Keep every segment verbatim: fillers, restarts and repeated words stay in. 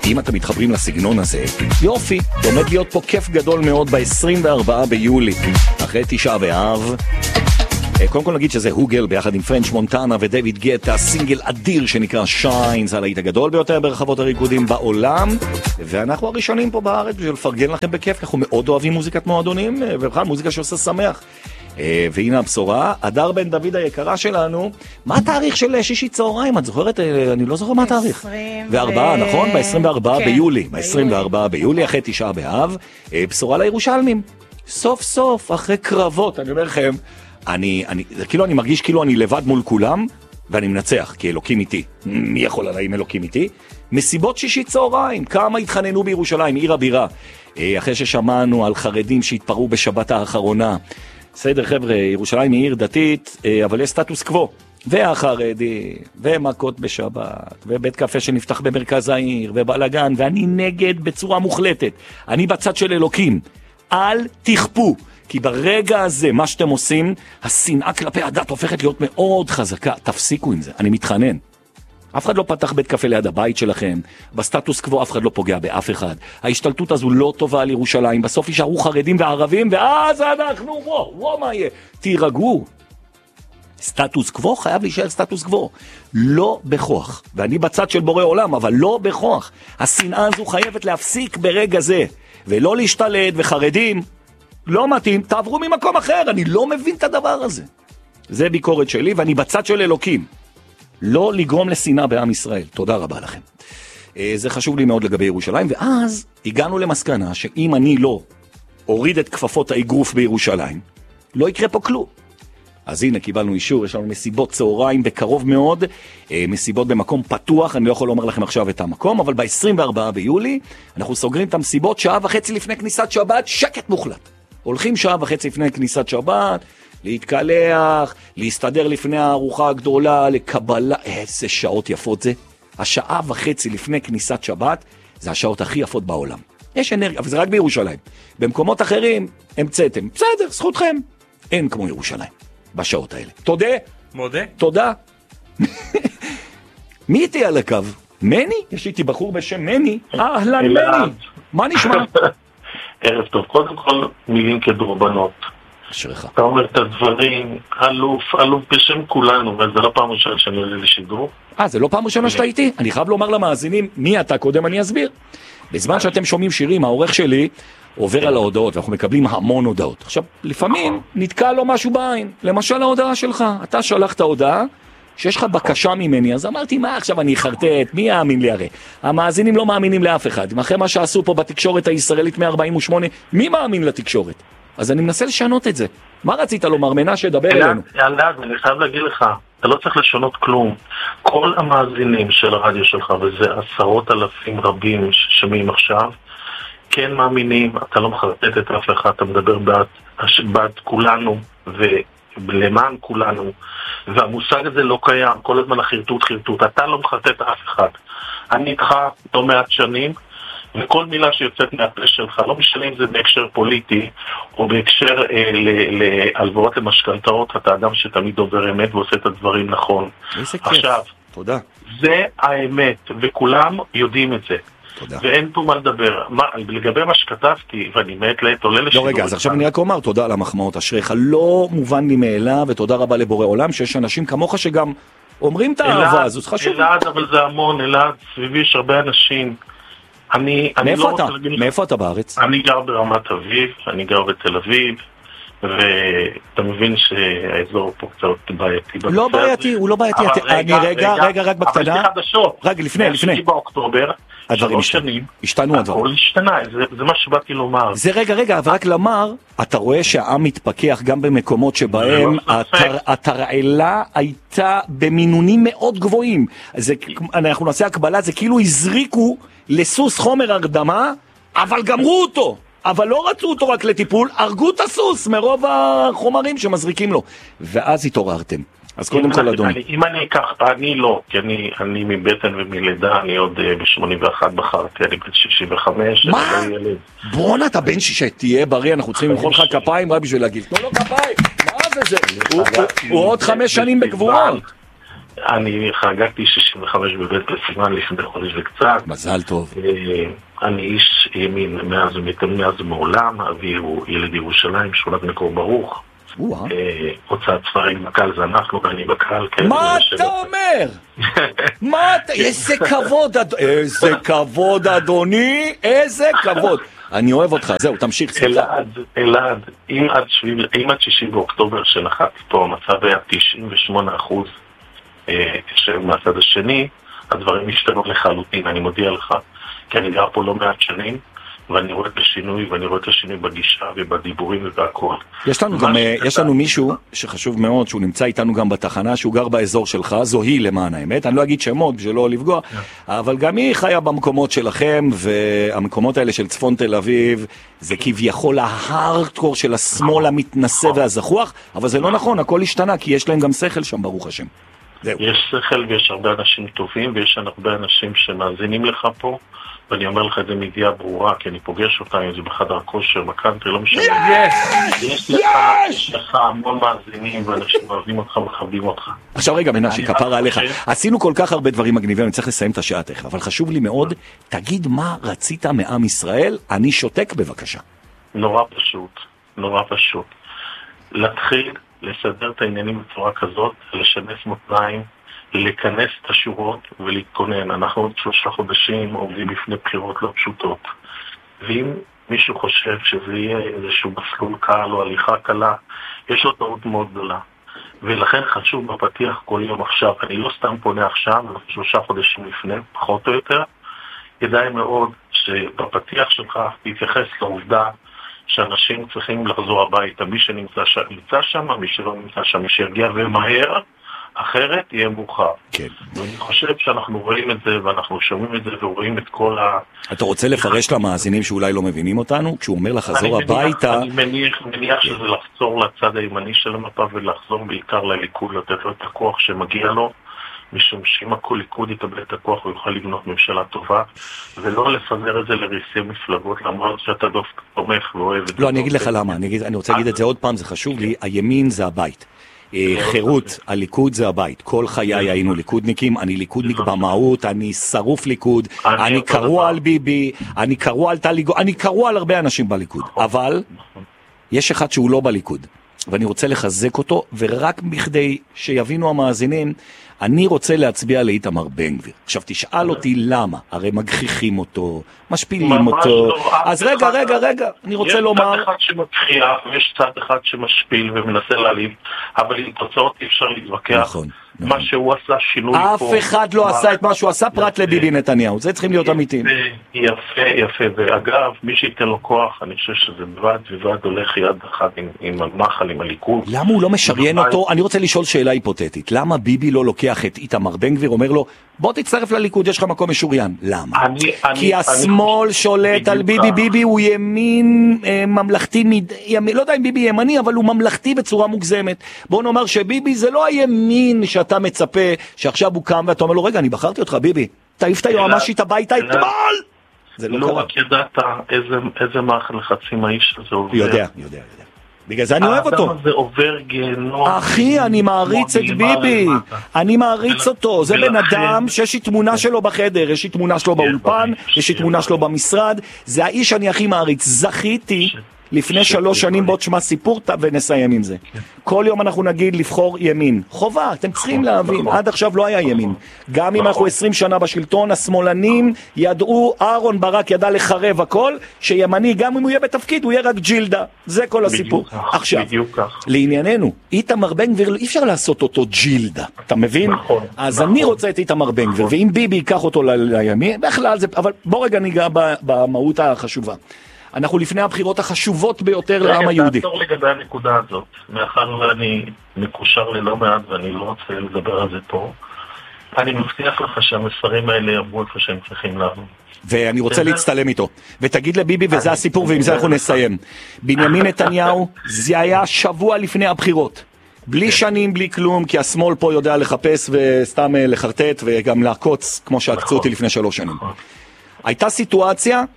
אם אתם מתחברים לסגנון הזה, יופי, עומד להיות פה כיף גדול מאוד ב-עשרים וארבעה ביולי, אחרי תשעה באב. קודם כל נגיד שזה הוגל ביחד עם פרנץ' מונטנה ודייוויד גטה, סינגל אדיר שנקרא שיינס, הלהיט הגדול ביותר ברחבות הריקודים בעולם, ואנחנו הראשונים פה בארץ בשביל לפרגן לכם בכיף, אנחנו מאוד אוהבים מוזיקת מועדונים, ובכלל מוזיקה שעושה שמח. והנה הבשורה, הדר בן דוד היקרה שלנו, מה התאריך של שישי צהריים? את זוכרת? אני לא זוכר מה התאריך. וארבעה, נכון? ב-עשרים וארבעה ביולי. ב-עשרים וארבעה ביולי, אחרי תשעה באב, בשורה לירושלמים. סוף סוף, אחרי קרבות, אני אומר לכם, אני, אני, זה כאילו אני מרגיש כאילו אני לבד מול כולם, ואני מנצח, כי אלוקים איתי. מי יכול עליי עם אלוקים איתי? מסיבות שישי צהריים, כמה התחננו בירושלים, עיר הבירה. אחרי ששמענו על חרדים שהתפרעו בשבת האחרונה, בסדר חבר'ה, ירושלים היא עיר דתית, אבל יש סטטוס קוו. והחרדי, ומכות בשבת, ובית קפה שנפתח במרכז העיר, ובלגן, ואני נגד בצורה מוחלטת. אני בצד של אלוקים. אל תכפו, כי ברגע הזה, מה שאתם עושים, השנאה כלפי הדת הופכת להיות מאוד חזקה. תפסיקו עם זה, אני מתחנן. אף אחד לא פתח בית קפה ליד הבית שלכם, בסטטוס קוו אף אחד לא פוגע באף אחד. ההשתלטות הזו לא טובה על ירושלים, בסוף יישארו חרדים וערבים, ואז אנחנו, וואו, וואו מה יהיה? תירגעו. סטטוס קוו חייב להישאר סטטוס קוו. לא בכוח. ואני בצד של בורא עולם, אבל לא בכוח. השנאה הזו חייבת להפסיק ברגע זה, ולא להשתלט, וחרדים לא מתאים, תעברו ממקום אחר, אני לא מבין את הדבר הזה. זה ביקורת שלי, ואני בצד של אלוקים. לא לגרום לשנאה בעם ישראל. תודה רבה לכם. זה חשוב לי מאוד לגבי ירושלים, ואז הגענו למסקנה שאם אני לא אוריד את כפפות האגרוף בירושלים, לא יקרה פה כלום. אז הנה קיבלנו אישור, יש לנו מסיבות צהריים בקרוב מאוד, מסיבות במקום פתוח, אני לא יכול לומר לכם עכשיו את המקום, אבל ב-עשרים וארבעה ביולי אנחנו סוגרים את המסיבות שעה וחצי לפני כניסת שבת, שקט מוחלט. הולכים שעה וחצי לפני כניסת שבת, להתקלח, להסתדר לפני הארוחה הגדולה, לקבלה, איזה שעות יפות זה. השעה וחצי לפני כניסת שבת, זה השעות הכי יפות בעולם. יש אנרגיה, אבל זה רק בירושלים. במקומות אחרים, המצאתם. בסדר, זכותכם. אין כמו ירושלים, בשעות האלה. תודה. מודה. תודה. מי איתי על הקו? מני? יש איתי בחור בשם מני. אהלן מני. מה נשמע? ערב טוב. קודם כל, מילים כדורבנות. אשריך. אתה אומר את הדברים, אלוף, אלוף בשם כולנו, אבל זה לא פעם ראשונה שאני עולה לשידור. אה, זה לא פעם ראשונה שאתה איתי? אני חייב לומר למאזינים, מי אתה קודם אני אסביר. בזמן שאתם שומעים שירים, העורך שלי עובר על ההודעות, ואנחנו מקבלים המון הודעות. עכשיו, לפעמים נתקע לו משהו בעין, למשל ההודעה שלך. אתה שלחת הודעה שיש לך בקשה ממני, אז אמרתי, מה עכשיו אני חרטט, מי יאמין לי הרי? המאזינים לא מאמינים לאף אחד. אחרי מה שעשו פה בתקשורת הישראלית מאה ארבעים ושמונה, מי מאמין לתקשורת? אז אני מנסה לשנות את זה. מה רצית לומר? מנשה, דבר אלינו. ילד, אני חייב להגיד לך, אתה לא צריך לשנות כלום. כל המאזינים של הרדיו שלך, וזה עשרות אלפים רבים ששומעים עכשיו, כן מאמינים, אתה לא מחרטט את אף אחד, אתה מדבר בעד, בעד כולנו ולמען כולנו, והמושג הזה לא קיים, כל הזמן החרטוט חרטוט, אתה לא מחרטט אף אחד. אני איתך לא מעט שנים, וכל מילה שיוצאת מהפה שלך, לא משנה אם זה בהקשר פוליטי, או בהקשר אה, להלוואות למשכנתאות, אתה אדם שתמיד דובר אמת ועושה את הדברים נכון. איזה כיף. עכשיו, תודה. זה האמת, וכולם יודעים את זה. תודה. ואין פה מה לדבר. מה, לגבי מה שכתבתי, ואני מת לעת עולה לשידור. לא רגע, אז עכשיו אני רק אומר, תודה על המחמאות, אשריך. לא מובן לי מאליו, ותודה רבה לבורא עולם, שיש אנשים כמוך שגם אומרים את האהבה, אז זה חשוב. אלעד, אבל זה המון, אלעד, סביבי יש הרבה אנשים. אני, אני מאיפה לא אתה? להגיד... מאיפה אתה בארץ? אני גר ברמת אביב, אני גר בתל אביב, ואתה מבין שהאזור פה קצת בעייתי. לא בעייתי, הוא לא בעייתי. אני רגע, רגע, רק בקטנה. אבל זה חדשות. רגע, לפני, לפני. עשיתי באוקטובר, שלוש שנים. השתנו הדברים. הכל השתנה, זה מה שבאתי לומר. זה רגע, רגע, אבל רק לומר, אתה רואה שהעם מתפכח גם במקומות שבהם התרעלה הייתה במינונים מאוד גבוהים. אנחנו נעשה הקבלה, זה כאילו הזריקו לסוס חומר הרדמה, אבל גמרו אותו. אבל לא רצו אותו רק לטיפול, הרגו את הסוס מרוב החומרים שמזריקים לו. ואז התעוררתם. אז קודם כל אדוני. אם אני אקח, אני לא, כי אני מבטן ומלידה, אני עוד ב-שמונים ואחת בחרתי, אני בן שישים וחמש. מה? בואנה, אתה בן שישי, תהיה בריא, אנחנו צריכים למחוא לך כפיים רק בשביל להגיד. תנו לו כפיים, מה זה זה? הוא עוד חמש שנים בגבורות. אני חגגתי שישים וחמש בבית בסימן לפני חודש וקצת. מזל טוב. אני איש ימין מאז ומאז ומעולם, אבי הוא ילד ירושלים, שכונת מקור ברוך. הוצאת ספרים בקהל זה אנחנו, ואני בקהל. מה אתה אומר? מה אתה... איזה כבוד, איזה כבוד אדוני, איזה כבוד. אני אוהב אותך, זהו, תמשיך. אלעד, אלעד, אם עד שישי באוקטובר שנחת פה, המצב היה תשעים ושמונה אחוז מהצד השני, הדברים השתנו לחלוטין, אני מודיע לך, כי אני גר פה לא מעט שנים, ואני רואה את השינוי, ואני רואה את השינוי בגישה ובדיבורים ובהכל. יש לנו גם, יש לנו מישהו שחשוב מאוד, שהוא נמצא איתנו גם בתחנה, שהוא גר באזור שלך, זו היא למען האמת, אני לא אגיד שמות בשביל לא לפגוע, אבל גם היא חיה במקומות שלכם, והמקומות האלה של צפון תל אביב, זה כביכול ההארדקור של השמאל המתנשא והזחוח, אבל זה לא נכון, הכל השתנה, כי יש להם גם שכל שם, ברוך השם. יש שכל ויש הרבה אנשים טובים, ויש הרבה אנשים שמאזינים לך פה, ואני אומר לך את זה מידיעה ברורה, כי אני פוגש אותה, אם זה בחדר כושר, בקאנטרי, לא משנה. יש לך, יש לך המון מאזינים, ואנשים אוהבים אותך, מכבדים אותך. עכשיו רגע, מנשה, כפרה עליך. עשינו כל כך הרבה דברים מגניבים, אני צריך לסיים את השעה תכף, אבל חשוב לי מאוד, תגיד מה רצית מעם ישראל, אני שותק בבקשה. נורא פשוט, נורא פשוט. להתחיל לסדר את העניינים בצורה כזאת, לשנס מותניים, לכנס את השורות ולהתכונן. אנחנו עוד שלושה חודשים עומדים בפני בחירות לא פשוטות. ואם מישהו חושב שזה יהיה איזשהו מסלול קל או הליכה קלה, יש לו טעות מאוד גדולה. ולכן חשוב בפתיח כל יום עכשיו, אני לא סתם פונה עכשיו, שלושה חודשים לפני, פחות או יותר, כדאי מאוד שבפתיח שלך תתייחס לעובדה שאנשים צריכים לחזור הביתה, מי שנמצא שם, נמצא שם, מי שלא נמצא שם, מי שירגיע ומהר, אחרת יהיה מאוחר. כן. ואני חושב שאנחנו רואים את זה, ואנחנו שומעים את זה, ורואים את כל ה... אתה רוצה לפרש למאזינים שאולי לא מבינים אותנו? כשהוא אומר לחזור הביתה... אני מניח, מניח שזה לחזור לצד הימני של המפה, ולחזור בעיקר לליכוד, לתת לו את הכוח שמגיע לו, משום שאם הכל ליכוד יקבל את הכוח, הוא יוכל לבנות ממשלה טובה, ולא לפזר את זה לריסי מפלגות, למרות שאתה דווקא תומך ואוהב את זה. לא, אני אגיד לך למה, אני רוצה להגיד את זה עוד פעם, זה חשוב לי, הימין זה הבית. חירות, הליכוד זה הבית, כל חיי היינו ליכודניקים, אני ליכודניק במהות, אני שרוף ליכוד, אני קרוע על ביבי, אני קרוע על טליגו, אני קרוע על הרבה אנשים בליכוד, אבל יש אחד שהוא לא בליכוד, ואני רוצה לחזק אותו, ורק בכדי שיבינו המאזינים, אני רוצה להצביע לאיתמר בן גביר. עכשיו תשאל אותי למה, הרי מגחיכים אותו, משפילים אותו, אז רגע, רגע, רגע, אני רוצה לומר... יש צד אחד שמגחיך, ויש צד אחד שמשפיל ומנסה להעליב, אבל עם תוצאות אי אפשר להתווכח. נכון. מה שהוא עשה שינוי פה. אף אחד לא עשה את מה שהוא עשה פרט לביבי נתניהו, זה צריכים להיות אמיתיים. יפה, יפה, ואגב, מי שייתן לו כוח, אני חושב שזה בבד, ובד הולך יד אחת עם המחל, עם הליכוד. למה הוא לא משריין אותו? אני רוצה לשאול שאלה היפותטית, למה ביבי לא לוקח את איתמר בן גביר, אומר לו, בוא תצטרף לליכוד, יש לך מקום משוריין. למה? כי השמאל שולט על ביבי, ביבי הוא ימין ממלכתי, לא יודע אם ביבי ימני, אבל הוא ממלכתי בצורה מוגזמת. בוא נאמר שביבי זה לא הימין שאתה מצפה, שעכשיו הוא קם ואתה אומר לו, רגע, אני בחרתי אותך, ביבי, תעיף את היועמ"שית הביתה אתמול! זה לא קרה. לא רק ידעת איזה מערכת לחצים האיש הזה עובר. יודע, יודע, יודע. בגלל זה אני אוהב אותו. האדם הזה עובר גיהנום. אחי, אני מעריץ את ביבי. אני מעריץ אותו. זה בן אדם שיש לי תמונה שלו בחדר, יש לי תמונה שלו באולפן, יש לי תמונה שלו במשרד. זה האיש אני הכי מעריץ. זכיתי לפני שלוש שנים בוא תשמע סיפור ונסיים עם זה. כל יום אנחנו נגיד לבחור ימין. חובה, אתם צריכים להבין. עד עכשיו לא היה ימין. גם אם אנחנו עשרים שנה בשלטון, השמאלנים ידעו, אהרון ברק ידע לחרב הכל, שימני גם אם הוא יהיה בתפקיד, הוא יהיה רק ג'ילדה. זה כל הסיפור. עכשיו, לענייננו, איתמר בן גביר, אי אפשר לעשות אותו ג'ילדה. אתה מבין? אז אני רוצה את איתמר בן גביר, ואם ביבי ייקח אותו לימין, בכלל זה, אבל בוא רגע ניגע במהות החשובה. אנחנו לפני הבחירות החשובות ביותר לעם היהודי. תעצור לגבי הנקודה הזאת, מאחר ואני מקושר ללא מעט ואני לא רוצה לדבר על זה פה, אני מבטיח לך שהמספרים האלה יעברו איפה שהם צריכים לעבור. ואני רוצה להצטלם איתו. ותגיד לביבי, וזה הסיפור, ועם זה אנחנו נסיים. בנימין נתניהו, זה היה שבוע לפני הבחירות. בלי שנים, בלי כלום, כי השמאל פה יודע לחפש וסתם לחרטט וגם לעקוץ, כמו שעקצו אותי לפני שלוש שנים. הייתה סיטואציה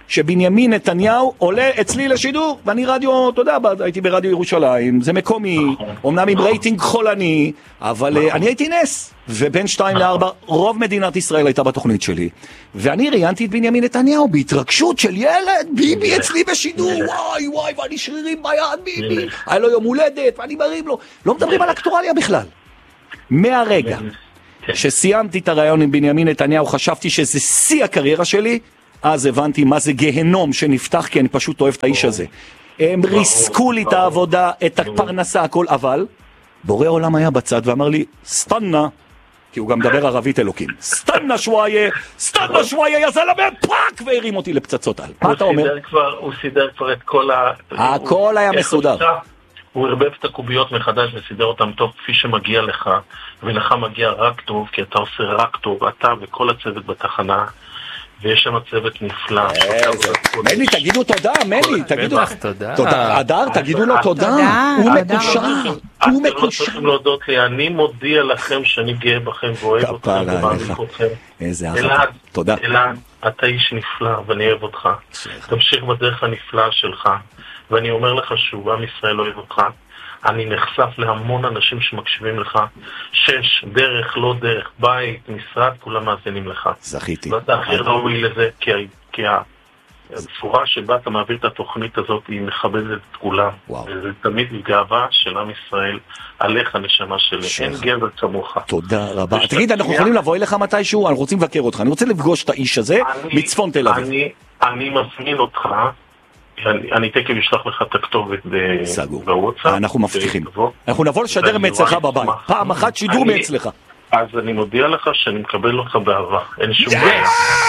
שבנימין נתניהו עולה אצלי לשידור, ואני רדיו, אתה יודע, הייתי ברדיו ירושלים, זה מקומי, אומנם עם רייטינג חולני, אבל אני הייתי נס, ובין שתיים לארבע, רוב מדינת ישראל הייתה בתוכנית שלי, ואני ראיינתי את בנימין נתניהו בהתרגשות של ילד, ביבי אצלי בשידור, וואי וואי, ואני שרירים ביד, ביבי, היה לו יום הולדת, ואני מרים לו, לא מדברים על אקטואליה בכלל. מהרגע שסיימתי את הרעיון עם בנימין נתניהו, חשבתי שזה שיא הקריירה שלי, אז הבנתי מה זה גהנום שנפתח, כי אני פשוט אוהב את האיש הזה. הם ריסקו לי את העבודה, את הפרנסה, הכל, אבל בורא עולם היה בצד ואמר לי, סטנה, כי הוא גם מדבר ערבית אלוקים, סטנה שוויה, סטנה שוויה, יזלה בפאק, והרים אותי לפצצות על. מה אתה אומר? הוא סידר כבר את כל ה... הכל היה מסודר. הוא הרבב את הקוביות מחדש וסידר אותם טוב כפי שמגיע לך, ולך מגיע רק טוב, כי אתה עושה רק טוב, אתה וכל הצוות בתחנה, ויש שם צוות נפלא. מני, תגידו תודה, מני, תגידו לך תודה. אדר, תגידו לו תודה. הוא מקושר, הוא מקושר. אתם לא צריכים להודות לי, אני מודיע לכם שאני גאה בכם ואוהב אתכם ומעריך אתכם. איזה אחת. תודה. אלעד, אתה איש נפלא ואני אוהב אותך. תמשיך בדרך הנפלאה שלך. ואני אומר לך שוב, עם ישראל אוהב אותך. אני נחשף להמון אנשים שמקשיבים לך. שש, דרך, לא דרך, בית, משרד, כולם מאזינים לך. זכיתי. ואתה הכי ראוי לזה, כי, כי הצורה שבה אתה מעביר את התוכנית הזאת היא מכבדת את כולם. וואו. וזה תמיד גאווה של עם ישראל עליך נשמה שלי. שך. אין גבר כמוך. תודה רבה. תגיד, אנחנו יכולים לבוא אליך מתישהו? אנחנו רוצים לבקר אותך. אני רוצה לפגוש את האיש הזה אני, מצפון תל אביב. אני, אני מזמין אותך. אני, אני תכף אשלח לך את הכתובת בוואטסאפ. אנחנו מבטיחים. אנחנו נבוא לשדר מאצלך בבית. פעם אחת שידור מאצלך. אז אני מודיע לך שאני מקבל אותך באהבה. אין שום בעיה.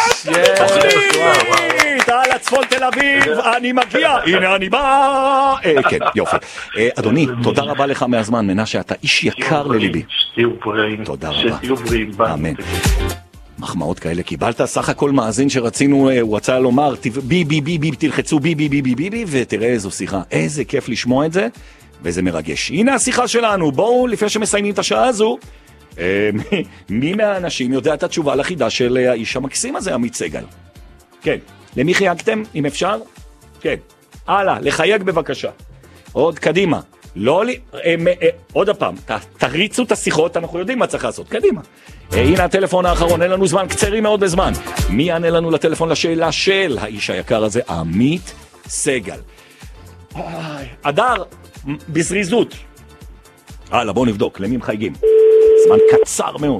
תוכנית על הצפון תל אביב, אני מגיע, הנה אני בא. כן, יופי. אדוני, תודה רבה לך מהזמן, מנשה, אתה איש יקר לליבי. שתהיו בריאים. תודה רבה. שתהיו בריאים. אמן. מחמאות כאלה קיבלת, סך הכל מאזין שרצינו, הוא רצה לומר בי בי בי בי, תלחצו בי בי בי בי בי בי, ותראה איזו שיחה, איזה כיף לשמוע את זה, וזה מרגש. הנה השיחה שלנו, בואו לפני שמסיימים את השעה הזו, מי מהאנשים יודע את התשובה לחידה של האיש המקסים הזה, עמית סגל? כן, למי חייגתם, אם אפשר? כן, הלאה, לחייג בבקשה. עוד קדימה, לא לי, עוד הפעם, תריצו את השיחות, אנחנו יודעים מה צריך לעשות, קדימה. הנה הטלפון האחרון, אין לנו זמן, קצרים מאוד בזמן. מי יענה לנו לטלפון לשאלה של האיש היקר הזה? עמית סגל. אדר, בזריזות. הלאה, בואו נבדוק, למי מחייגים? זמן קצר מאוד.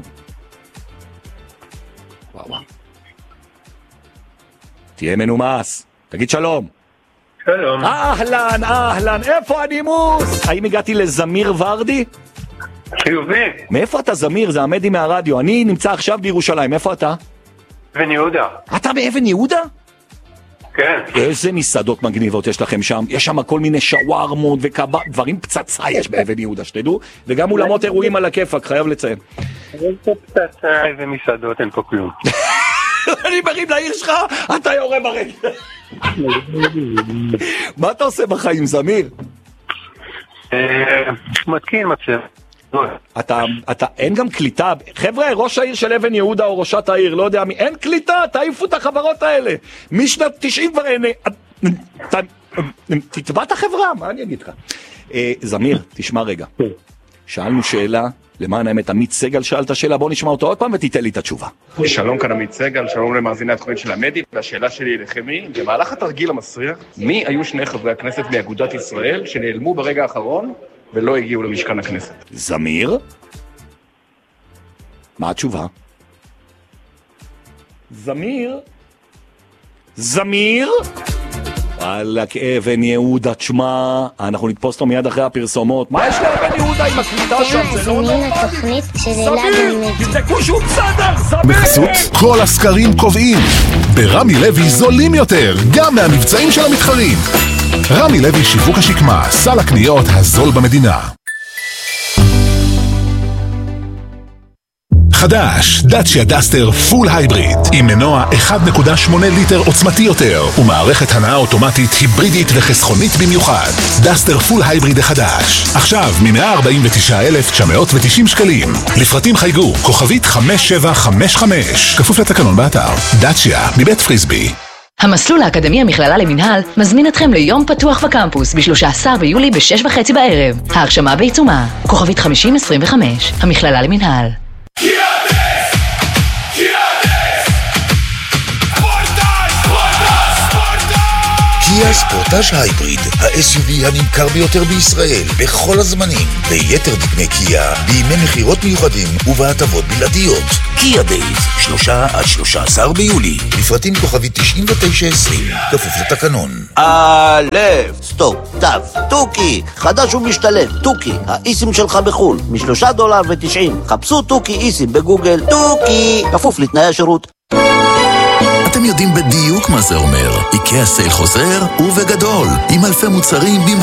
וואו וואו. תהיה מנומס, תגיד שלום. שלום. אהלן, אהלן, איפה הנימוס? האם הגעתי לזמיר ורדי? חיובי. מאיפה אתה זמיר? זה עמדי מהרדיו. אני נמצא עכשיו בירושלים, איפה אתה? אבן יהודה. אתה באבן יהודה? כן. איזה מסעדות מגניבות יש לכם שם? יש שם כל מיני שווארמות וקבב, דברים פצצה יש באבן יהודה, שתדעו, וגם אולמות אירועים על הכיפק, חייב לציין. איזה פצצה, איזה מסעדות, אין פה כלום. אני מרים לעיר שלך, אתה יורה ברגל. מה אתה עושה בחיים, זמיר? מתקין מצב. אתה, אתה, אין גם קליטה, חבר'ה, ראש העיר של אבן יהודה או ראשת העיר, לא יודע מי, אין קליטה, תעיפו את החברות האלה, משנת תשעים כבר אין, תתבע את החברה, מה אני אגיד לך? זמיר, תשמע רגע, שאלנו שאלה, למען האמת, עמית סגל שאלת שאלה, בוא נשמע אותו עוד פעם ותיתן לי את התשובה. שלום, כאן עמית סגל, שלום למאזיני התוכנית של המדי, והשאלה שלי אליכם היא, במהלך התרגיל המסריח, מי היו שני חברי הכנסת מאגודת ישראל שנעלמו ברגע האחרון ולא הגיעו למשכן הכנסת? זמיר? מה התשובה? זמיר? זמיר? וואלק, אבן יהודה, תשמע, אנחנו נתפוס אותו מיד אחרי הפרסומות. מה יש לאבן יהודה עם הקליטה שם? זה לא נורמלי. זמיר, תבדקו שהוא בסדר, זמיר! בחסות כל הסקרים קובעים, ברמי לוי זולים יותר, גם מהמבצעים של המתחרים. רמי לוי שיווק השקמה, סל הקניות הזול במדינה. חדש, דאצ'יה דסטר פול הייבריד, עם מנוע אחת נקודה שמונה ליטר עוצמתי יותר, ומערכת הנעה אוטומטית היברידית וחסכונית במיוחד. דסטר פול הייבריד החדש, עכשיו מ-מאה ארבעים ותשעה אלף תשע מאות ותשעים שקלים. לפרטים חייגו, כוכבית חמש שבע חמש חמש, כפוף לתקנון באתר. דאצ'יה, מבית פריסבי. המסלול האקדמי המכללה למנהל מזמין אתכם ליום פתוח בקמפוס ב-שלושה עשר ביולי ב-שש וחצי בערב. ההרשמה בעיצומה. כוכבית חמישים עשרים וחמש. המכללה למנהל. קיה ספורטאז' הייבריד, ה-אס יו וי הנמכר ביותר בישראל בכל הזמנים, ביתר דגמי קיה, בימי מחירות מיוחדים ובהטבות בלעדיות. קיה דייז, שלושה עד שלושה עשר ביולי, לפרטים כוכבי תשעים ותשע עשרים, כפוף לתקנון. א', סטופ, תו, טוקי, חדש ומשתלם, טוקי, האיסים שלך בחול, משלושה דולר ותשעים, חפשו טוקי איסים בגוגל, טוקי, כפוף לתנאי השירות. אתם יודעים בדיוק מה זה אומר. איקאה סייל חוזר ובגדול, עם אלפי מוצרים